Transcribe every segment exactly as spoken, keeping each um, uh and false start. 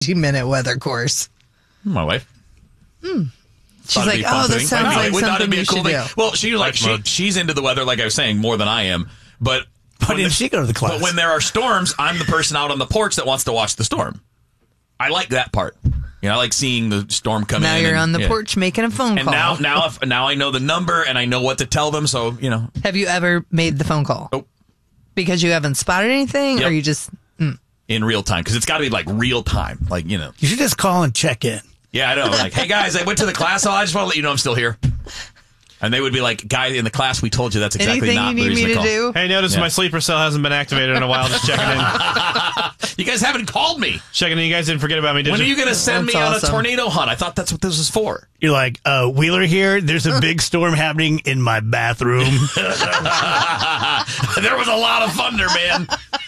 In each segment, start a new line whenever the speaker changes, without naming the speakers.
minute weather course.
My wife.
Mm. She's like, oh, this sounds like
would
something
be
you
a cool
should
thing.
do.
Well, she like she, she's into the weather, like I was saying, more than I am. But
why didn't she go to the class?
But when there are storms, I'm the person out on the porch that wants to watch the storm. I like that part. You know, I like seeing the storm come
now
in.
Now you're
and,
on the
yeah.
porch making a phone
and
call.
And now, now, if, now I know the number and I know what to tell them. So you know.
Have you ever made the phone call?
Nope.
Because you haven't spotted anything,
Yep.
or you just mm.
in real time? Because it's got to be like real time, like you know.
You should just call and check in.
Yeah, I know. Like, hey guys, I went to the class. So I just want to let you know I'm still here. And they would be like, guy in the class, we told you that's exactly
Anything
not
you
the
need
reason
me
to
to
call.
do?
Hey, notice
Yeah.
my sleeper cell hasn't been activated in a while. Just checking in.
You guys haven't called me.
Checking in. You guys didn't forget about me, did
When
you?
are you going to send
That's
me on
awesome.
a tornado hunt? I thought that's what this was for.
You're like, uh, Wheeler here. There's a big storm happening in my bathroom.
There was a lot of thunder, man.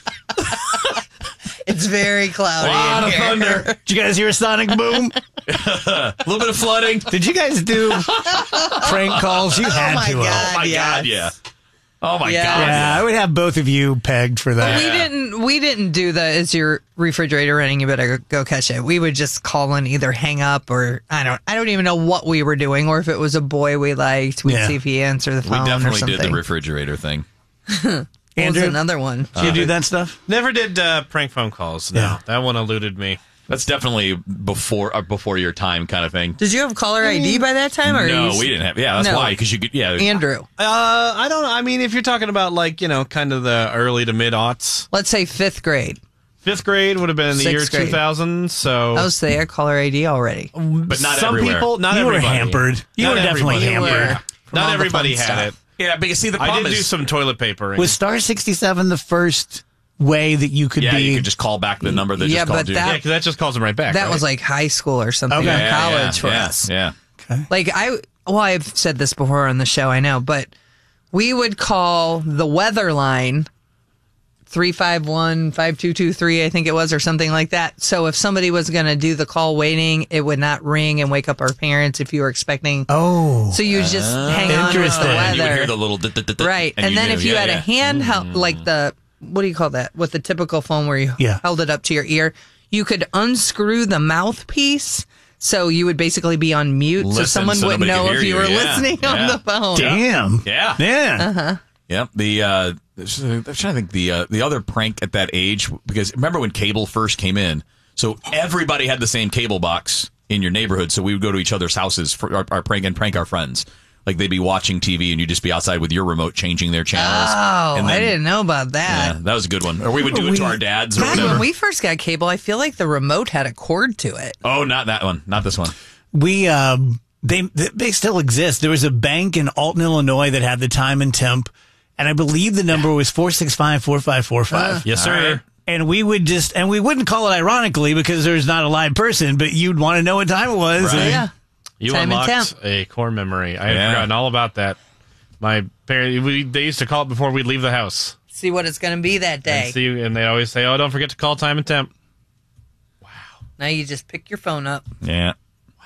It's very cloudy.
A lot
in
of
here.
thunder.
Did you guys hear a sonic boom?
A little bit of flooding.
Did you guys do prank calls? You had
my
to.
God.
have.
Oh, my
yes.
God, yeah. Oh, my
Yeah.
God.
Yeah, I would have both of you pegged for that.
We didn't. We didn't do the. Is your refrigerator running? You better go catch it. We would just call and either hang up or I don't. I don't even know what we were doing, or if it was a boy we liked, we'd
Yeah.
see if he answered the
We
phone or
definitely
something.
did the refrigerator thing.
What was
Andrew?
another one?
Did you do that stuff?
Never did uh, prank phone calls. No,
Yeah.
that one eluded me.
That's definitely before uh, before your time kind of thing.
Did you have caller I D by that time? Or
No,
you,
we didn't have. Yeah, that's
No.
why. Because you could. Yeah.
Andrew,
Uh, I don't know. I mean, if you're talking about like you know, kind of the early to mid aughts,
let's say fifth grade.
fifth grade would have been in the year
Sixth grade.
two thousand. So
I was there, caller I D already.
But not
some
everywhere.
people, not
you were
everybody.
hampered. You
Not
were definitely
everybody.
You were.
hampered.
From all
Not
the
everybody
fun
had
stuff.
it.
Yeah, because see, the
I
problem
did do
is.
some toilet papering.
Was Star sixty-seven the first way that you could
yeah,
be?
you could just call back the number that
Yeah,
just called
but
you.
that-
yeah, because that just calls them right back.
That
right?
was like high school or something,
Okay.
or
yeah,
college
yeah,
for
yeah,
us.
Yeah.
Like I, well, I've said this before on the show, I know, but we would call the weather line three five one, five two two three, I think it was, or something like that. So if somebody was going to do the call waiting, it would not ring and wake up our parents if you were expecting.
Oh,
So you just hang on with the
Interesting.
And you would hear
weather.
the little. dit, dit, dit, dit,
Right. And, then
knew.
if you
Yeah,
had
yeah.
a handheld, like the, what do you call that? With the typical phone where you
Yeah.
held it up to your ear, you could unscrew the mouthpiece. So you would basically be on mute, so
Listen,
someone
so
wouldn't
nobody
know
could
if
hear
you
you.
were
Yeah,
listening
yeah.
on the phone.
damn.
Yeah.
Yeah.
Uh-huh.
Yep. The uh, I'm trying to think the uh, the other prank at that age, because remember when cable first came in, so everybody had the same cable box in your neighborhood, so we would go to each other's houses for our, our prank and prank our friends. Like they'd be watching T V and you'd just be outside with your remote changing their channels.
Oh,
And
I
then-
didn't know about that.
Yeah, that was a good one. Or we would do it
We-
to our dads or
God,
whatever.
when we first got cable, I feel like the remote had a cord to it.
Oh, not that one. Not this one.
We um they they still exist. There was a bank in Alton, Illinois that had the time and temp, and I believe the number was four six five, four five four five.
yes, sir.
All right.
And we would just and we wouldn't call it ironically because there's not a live person, but you'd want to know what time it was.
Right.
and-
Yeah.
You
Time and
unlocked
temp.
a core memory. I had
Yeah.
forgotten all about that. My parents, we, they used to call it before we'd leave the house.
See what it's going to be that day.
And, see, and they always say, "Oh, don't forget to call time and temp."
Now you just pick your phone up.
Yeah.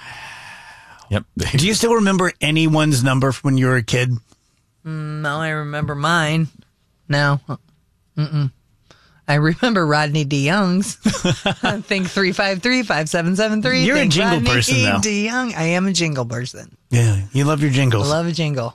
Yep.
Do you still remember anyone's number from when you were a kid?
No, I remember mine. No. Mm-mm. I remember Rodney DeYoung's. I think three five three, five seven seven three.
You're a
Think
jingle
Rodney
person, though.
DeYoung. I am a jingle person.
Yeah, you love your
I
jingles.
love a jingle.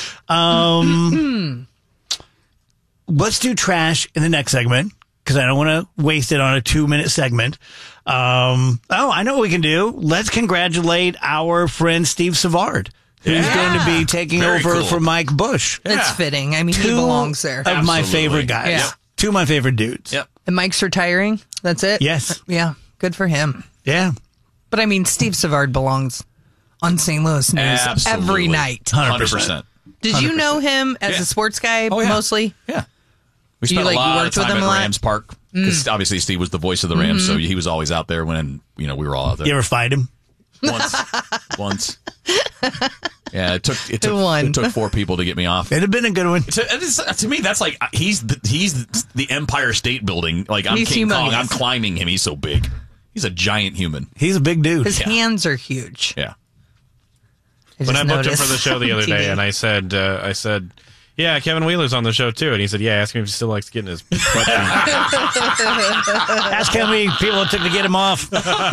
Um, let's do trash in the next segment because I don't want to waste it on a two minute segment. Um, oh, I know what we can do. Let's congratulate our friend Steve Savard, who's
Yeah.
going to be taking
Very
over
cool.
for Mike Bush.
It's fitting. I mean, he belongs there.
Of my
Absolutely.
favorite guys.
Yeah.
Two of my favorite dudes.
Yep.
And Mike's retiring. That's it?
Yes.
Yeah. Good for him.
Yeah.
But I mean, Steve Savard belongs on Saint Louis News
Absolutely.
every night.
one
one
hundred
hundred
percent.
percent.
Did you know him as
Yeah.
a sports guy
Oh, yeah.
mostly?
Yeah. We
You,
spent
like,
a lot
worked
of
with
time
him
at
a lot?
Rams Park because obviously Steve was the voice of the Rams, so he was always out there when you know we were all out there.
You ever fight him?
Once, once. Yeah, it took it took
One.
it took four people to get me off.
It'd have been a good one.
To, it's- to me, that's like he's the, he's the Empire State Building. Like I'm
He's
King Kong.
humongous.
I'm climbing him. He's so big. He's a giant human.
He's a big dude.
His
Yeah.
hands are huge.
Yeah.
I
When
just
I booked him
noticed
for the show the other
on T V.
day, and I said, uh, I said, Yeah, Kevin Wheeler's on the show too, and he said, "Yeah, ask him if he still likes getting his butt."
Ask how many people it took to get him off.